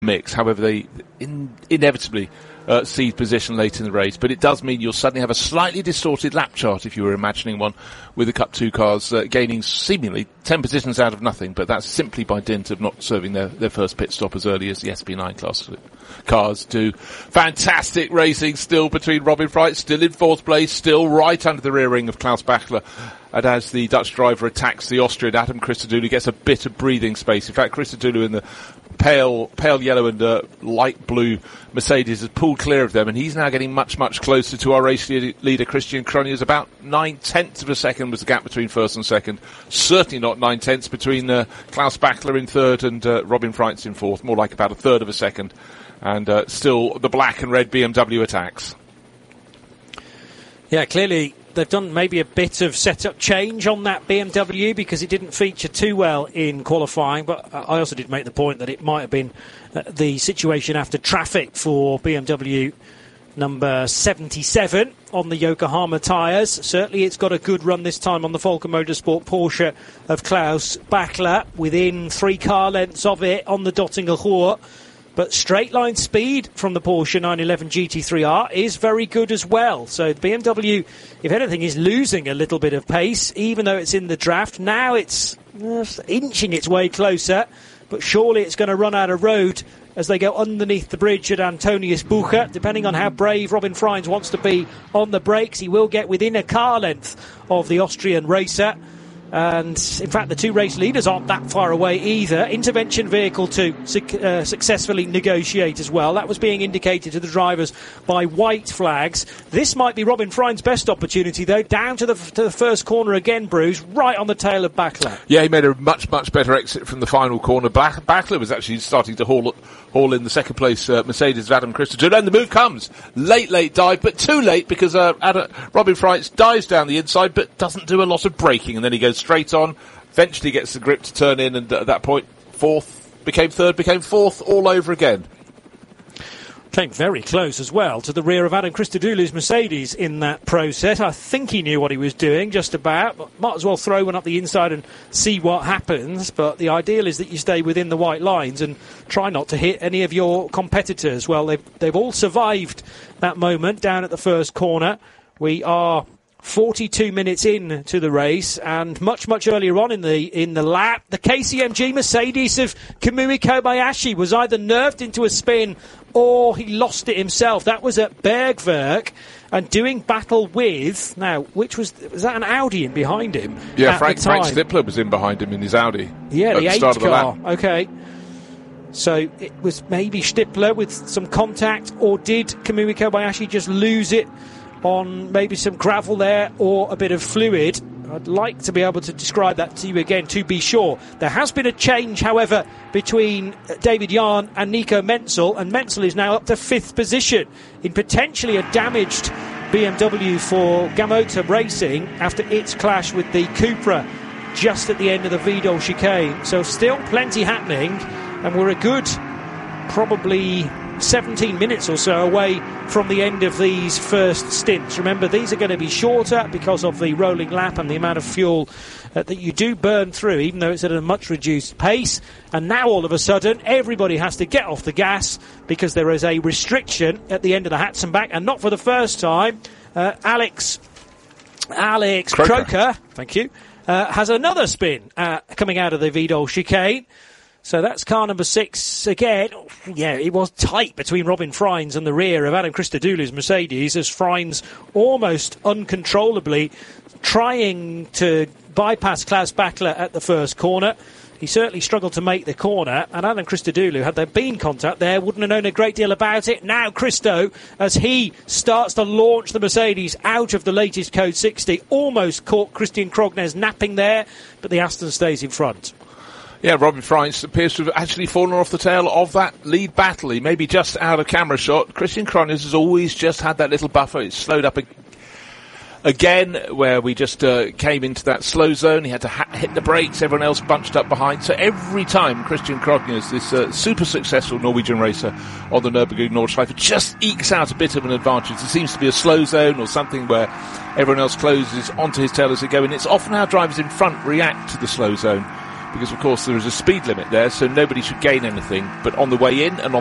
mix. However, they inevitably cede position late in the race, but it does mean you'll suddenly have a slightly distorted lap chart if you were imagining one with the Cup 2 cars gaining seemingly 10 positions out of nothing, but that's simply by dint of not serving their first pit stop as early as the SP9 class cars do. Fantastic racing still between Robin Frijt, still in fourth place, still right under the rear wing of Klaus Bachler. And as the Dutch driver attacks the Austrian, Adam Christodoulou gets a bit of breathing space. In fact, Christodoulou in the pale yellow and light blue Mercedes has pulled clear of them, and he's now getting much, much closer to our race leader, Christian Cronjes. About 9/10 of a second was the gap between first and second. Certainly not 9/10 between Klaus Bachler in third and Robin Frijt in fourth. More like about a third of a second. And still the black and red BMW attacks. Yeah, clearly they've done maybe a bit of setup change on that BMW because it didn't feature too well in qualifying, but I also did make the point that it might have been the situation after traffic for BMW number 77 on the Yokohama tyres. Certainly it's got a good run this time on the Volker Motorsport Porsche of Klaus Bachler, within 3 car lengths of it on the Dottinger Ruhr. But straight line speed from the Porsche 911 GT3R is very good as well. So the BMW, if anything, is losing a little bit of pace, even though it's in the draft. Now it's inching its way closer, but surely it's going to run out of road as they go underneath the bridge at Antonius Bucher. Depending on how brave Robin Frijns wants to be on the brakes, he will get within a car length of the Austrian racer. And in fact, the 2 race leaders aren't that far away either. Intervention vehicle to successfully negotiate as well. That was being indicated to the drivers by white flags. This might be Robin Frijns' best opportunity, though. Down to the first corner again, Bruce, right on the tail of Bachler. Yeah, he made a much, much better exit from the final corner. Bachler was actually starting to haul in the second place Mercedes of Adam Christodoulou. And the move comes. Late dive, but too late because Robin Frijns dives down the inside but doesn't do a lot of braking, and then he goes straight on, eventually gets the grip to turn in, and at that point, became third, became fourth, all over again. Came very close as well to the rear of Adam Christodoulou's Mercedes in that process. I think he knew what he was doing, just about, but might as well throw one up the inside and see what happens. But the ideal is that you stay within the white lines and try not to hit any of your competitors. Well, they've all survived that moment down at the first corner. We are 42 minutes in to the race, and much earlier on in the lap, the KCMG Mercedes of Kamui Kobayashi was either nerved into a spin or he lost it himself. That was at Bergwerk, and doing battle with, now, was that an Audi in behind him? Yeah, Frank Stippler was in behind him in his Audi. Yeah, the 8 car. Okay. So it was maybe Stippler with some contact, or did Kamui Kobayashi just lose it on maybe some gravel there or a bit of fluid? I'd like to be able to describe that to you again to be sure. There has been a change, however, between David Jahn and Nico Menzel, and Menzel is now up to 5th position in potentially a damaged BMW for Gamota Racing after its clash with the Cupra just at the end of the Vidal chicane. So still plenty happening, and we're a good probably 17 minutes or so away from the end of these first stints. Remember, these are going to be shorter because of the rolling lap and the amount of fuel that you do burn through, even though it's at a much reduced pace. And now all of a sudden everybody has to get off the gas because there is a restriction at the end of the Hatzenbach, and not for the first time. Alex Croker, thank you, has another spin coming out of the Vidal chicane. So that's car number 6 again. Yeah, it was tight between Robin Frijns and the rear of Adam Christodoulou's Mercedes, as Frijns almost uncontrollably trying to bypass Klaus Bachler at the first corner. He certainly struggled to make the corner, and Adam Christodoulou, had there been contact there, wouldn't have known a great deal about it. Now Christo, as he starts to launch the Mercedes out of the latest Code 60, almost caught Christian Cronjes napping there, but the Aston stays in front. Yeah, Robin Frijns appears to have actually fallen off the tail of that lead battle. He may be just out of camera shot. Christian Cronjes has always just had that little buffer. It's slowed up again, where we just came into that slow zone. He had to hit the brakes. Everyone else bunched up behind. So every time Christian Cronjes, this super successful Norwegian racer on the Nürburgring Nordschleife, just ekes out a bit of an advantage. There seems to be a slow zone or something where everyone else closes onto his tail as they go in. It's often how drivers in front react to the slow zone. because of course there is a speed limit there, so nobody should gain anything. But on the way in and on